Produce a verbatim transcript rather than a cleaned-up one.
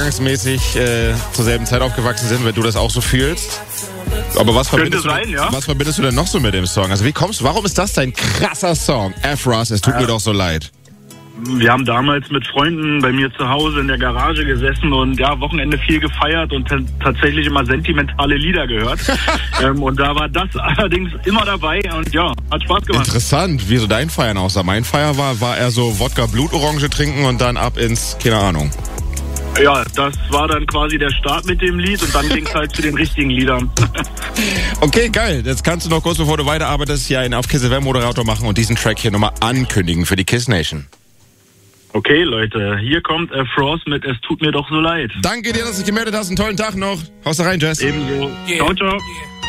mäßig äh, zur selben Zeit aufgewachsen sind, wenn du das auch so fühlst. Aber was verbindest, sein, du, ja. was verbindest du denn noch so mit dem Song? Also wie kommst du, warum ist das dein krasser Song? Afros, es tut ja. mir doch so leid. Wir haben damals mit Freunden bei mir zu Hause in der Garage gesessen und ja, Wochenende viel gefeiert und t- tatsächlich immer sentimentale Lieder gehört. ähm, und da war das allerdings immer dabei und ja, hat Spaß gemacht. Interessant, wie so dein Feiern aussah. Mein Feier war, war eher so Wodka Blutorange trinken und dann ab ins, keine Ahnung. Ja, das war dann quasi der Start mit dem Lied und dann ging es halt zu den richtigen Liedern. Okay, geil. Jetzt kannst du noch kurz bevor du weiterarbeitest hier einen auf Kiss F M Moderator machen und diesen Track hier nochmal ankündigen für die Kiss Nation. Okay, Leute, hier kommt äh, Frost mit Es tut mir doch so leid. Danke dir, dass du dich gemeldet hast. Einen tollen Tag noch. Haust da rein, Jess. Ebenso. Yeah. Ciao, ciao. Yeah.